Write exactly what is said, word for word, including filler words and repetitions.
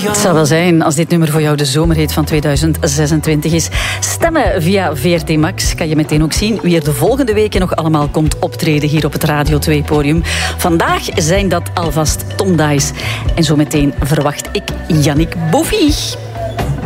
Het zou wel zijn als dit nummer voor jou de zomerhit van tweeduizend zesentwintig is. Stemmen via V R T Max kan je meteen ook zien wie er de volgende weken nog allemaal komt optreden hier op het Radio twee podium. Vandaag zijn dat alvast Tom Dice. En zo meteen verwacht ik Yannick Bouffy.